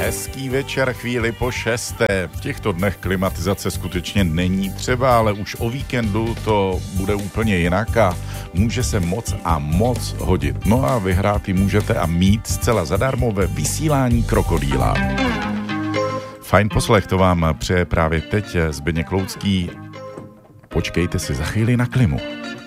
Hezký večer, chvíli po 6:00. V těchto dnech klimatizace skutečně není třeba, ale už o víkendu to bude úplně jinak a může se moc a moc hodit. No a vyhrát ji můžete a mít zcela zadarmo ve vysílání Krokodýla. Fajn poslech, to vám přeje právě teď Zbyněk Loucký. Počkejte si za chvíli na klimu.